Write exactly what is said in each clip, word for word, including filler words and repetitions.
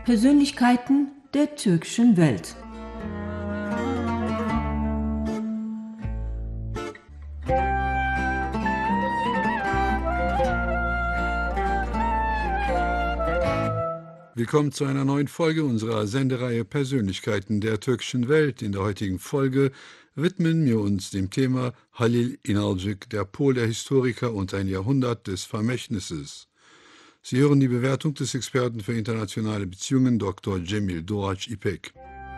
Persönlichkeiten der türkischen Welt. Willkommen zu einer neuen Folge unserer Sendereihe Persönlichkeiten der türkischen Welt. In der heutigen Folge widmen wir uns dem Thema Halil İnalcık, der Pol der Historiker und ein Jahrhundert des Vermächtnisses. Sie hören die Bewertung des Experten für internationale Beziehungen, Doktor Cemil Doğaç İpek.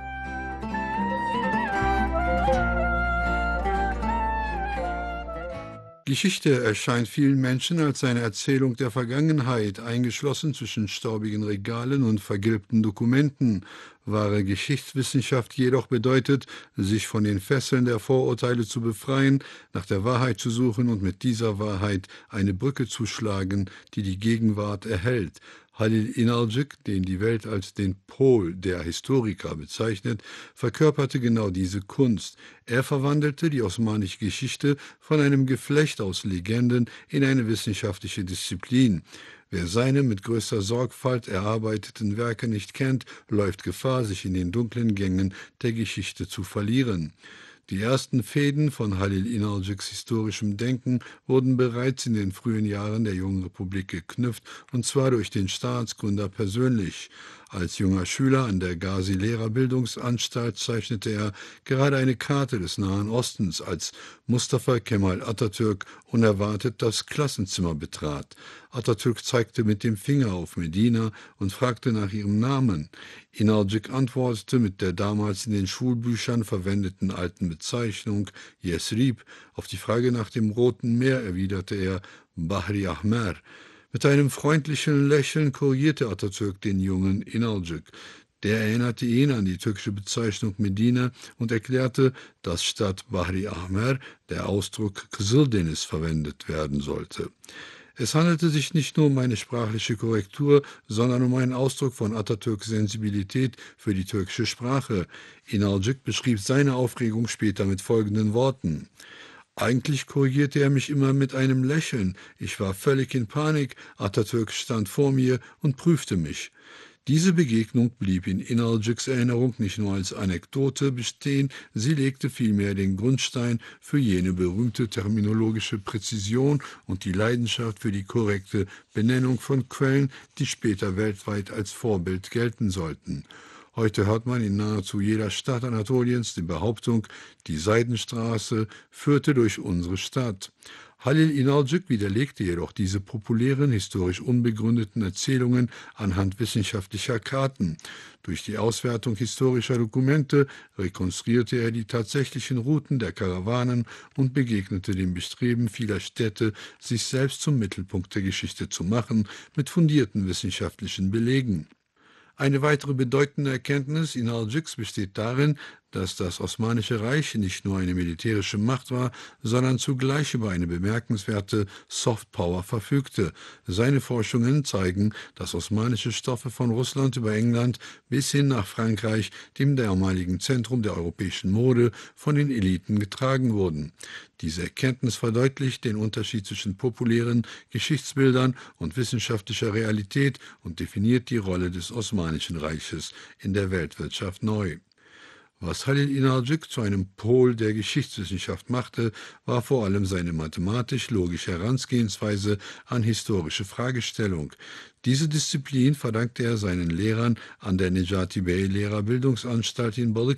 Geschichte erscheint vielen Menschen als eine Erzählung der Vergangenheit, eingeschlossen zwischen staubigen Regalen und vergilbten Dokumenten. Wahre Geschichtswissenschaft jedoch bedeutet, sich von den Fesseln der Vorurteile zu befreien, nach der Wahrheit zu suchen und mit dieser Wahrheit eine Brücke zu schlagen, die die Gegenwart erhält. Halil İnalcık, den die Welt als den Pol der Historiker bezeichnet, verkörperte genau diese Kunst. Er verwandelte die osmanische Geschichte von einem Geflecht aus Legenden in eine wissenschaftliche Disziplin. Wer seine mit größter Sorgfalt erarbeiteten Werke nicht kennt, läuft Gefahr, sich in den dunklen Gängen der Geschichte zu verlieren. Die ersten Fäden von Halil İnalcıks historischem Denken wurden bereits in den frühen Jahren der jungen Republik geknüpft, und zwar durch den Staatsgründer persönlich. Als junger Schüler an der Gazi-Lehrerbildungsanstalt zeichnete er gerade eine Karte des Nahen Ostens, als Mustafa Kemal Atatürk unerwartet das Klassenzimmer betrat. Atatürk zeigte mit dem Finger auf Medina und fragte nach ihrem Namen. İnalcık antwortete mit der damals in den Schulbüchern verwendeten alten Bezeichnung Yesrib. Auf die Frage nach dem Roten Meer erwiderte er Bahri Ahmer. Mit einem freundlichen Lächeln korrigierte Atatürk den jungen İnalcık. Der erinnerte ihn an die türkische Bezeichnung Medina und erklärte, dass statt Bahri Ahmer der Ausdruck Kızıldeniz verwendet werden sollte. Es handelte sich nicht nur um eine sprachliche Korrektur, sondern um einen Ausdruck von Atatürks Sensibilität für die türkische Sprache. İnalcık beschrieb seine Aufregung später mit folgenden Worten: Eigentlich korrigierte er mich immer mit einem Lächeln. Ich war völlig in Panik. Atatürk stand vor mir und prüfte mich. Diese Begegnung blieb in İnalcıks Erinnerung nicht nur als Anekdote bestehen, sie legte vielmehr den Grundstein für jene berühmte terminologische Präzision und die Leidenschaft für die korrekte Benennung von Quellen, die später weltweit als Vorbild gelten sollten. Heute hört man in nahezu jeder Stadt Anatoliens die Behauptung, die Seidenstraße führte durch unsere Stadt. Halil İnalcık widerlegte jedoch diese populären, historisch unbegründeten Erzählungen anhand wissenschaftlicher Karten. Durch die Auswertung historischer Dokumente rekonstruierte er die tatsächlichen Routen der Karawanen und begegnete dem Bestreben vieler Städte, sich selbst zum Mittelpunkt der Geschichte zu machen, mit fundierten wissenschaftlichen Belegen. Eine weitere bedeutende Erkenntnis İnalcıks besteht darin, dass das Osmanische Reich nicht nur eine militärische Macht war, sondern zugleich über eine bemerkenswerte Softpower verfügte. Seine Forschungen zeigen, dass osmanische Stoffe von Russland über England bis hin nach Frankreich, dem damaligen Zentrum der europäischen Mode, von den Eliten getragen wurden. Diese Erkenntnis verdeutlicht den Unterschied zwischen populären Geschichtsbildern und wissenschaftlicher Realität und definiert die Rolle des Osmanischen Reiches in der Weltwirtschaft neu. Was Halil İnalcık zu einem Pol der Geschichtswissenschaft machte, war vor allem seine mathematisch-logische Herangehensweise an historische Fragestellung. Diese Disziplin verdankte er seinen Lehrern an der Necati Bey Lehrerbildungsanstalt in Balıkesir.